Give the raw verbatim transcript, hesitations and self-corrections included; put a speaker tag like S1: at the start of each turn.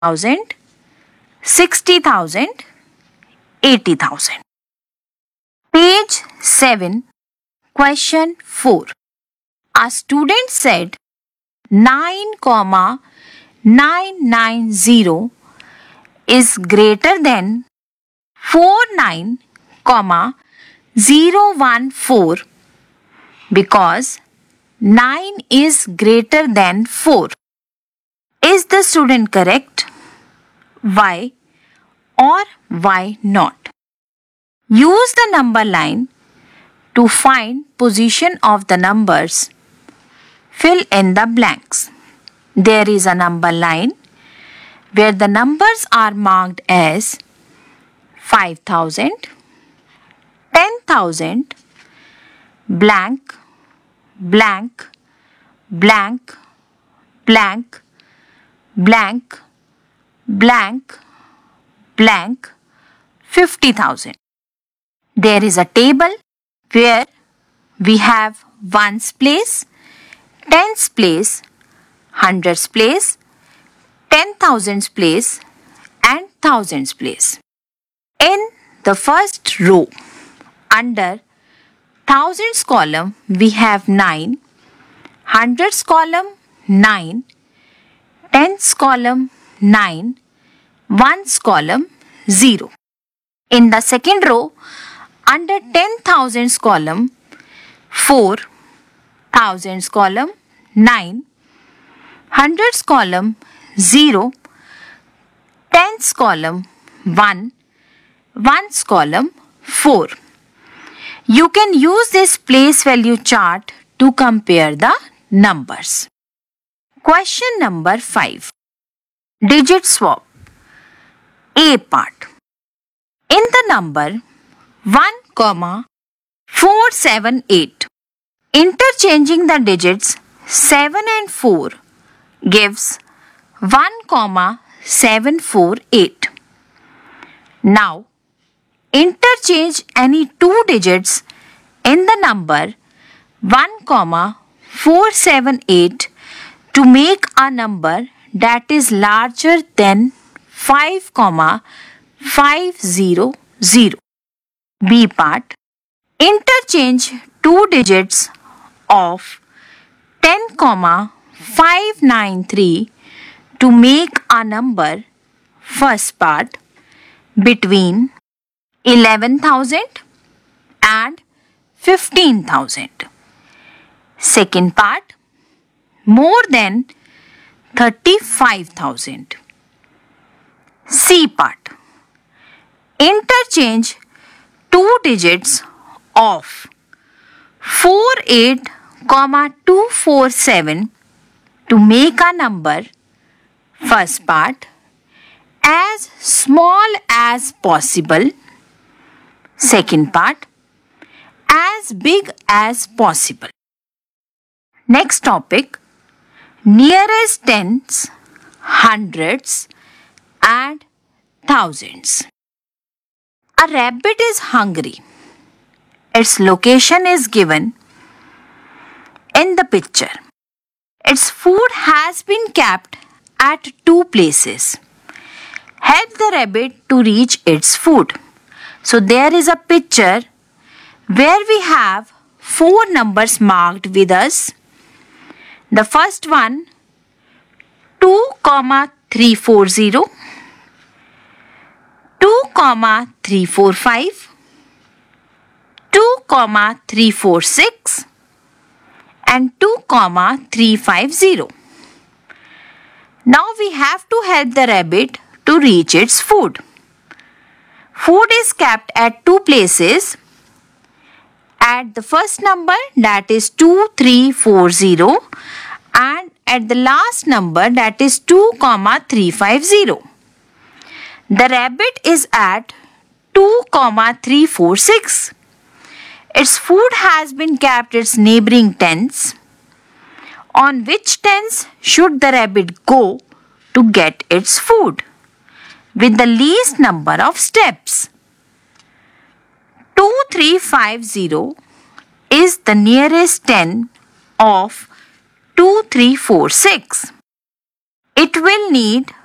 S1: thousand, sixty thousand, eighty thousand. Page seven, question four. A student said nine comma nine nine zero is greater than forty-nine comma zero one four because nine is greater than four. Is the student correct? Why or why not? Use the number line to find position of the numbers. Fill in the blanks. There is a number line where the numbers are marked as five thousand, ten thousand, blank, blank, blank, blank, blank, blank, blank, fifty thousand. There is a table where we have ones place, tens place, hundreds place, ten thousands place and thousands place. In the first row, under thousands column, we have nine, hundreds column nine, tens column nine, ones column zero. In the second row, under ten thousands column, four, thousands column nine, hundreds column zero, tens column one, ones column four. You can use this place value chart to compare the numbers. Question number five. Digit swap. A part. In the number one comma four seven eight, interchanging the digits seven and four gives one comma seven four eight. Now, interchange any two digits in the number one comma four seven eight to make a number that is larger than five comma five zero zero. B part. Interchange two digits of ten comma five nine three to make a number, first part, between eleven thousand and fifteen thousand. Second part, more than thirty-five thousand. C part. Interchange two digits of forty-eight comma two forty-seven to make a number, first part, as small as possible. Second part, as big as possible. Next topic, nearest tens, hundreds and thousands. A rabbit is hungry. Its location is given in the picture. Its food has been kept at two places. Help the rabbit to reach its food. So there is a picture where we have four numbers marked with us. The first one, two comma three four zero, two comma three four five, two comma three four six and two comma three five zero. Now we have to help the rabbit to reach its food. Food is kept at two places. At the first number, that is two three four zero, and at the last number, that is two comma three five zero. The rabbit is at two comma three four six. Its food has been kept at its neighboring tens. On which tens should the rabbit go to get its food with the least number of steps? two three five zero is the nearest ten of two three four six. It will need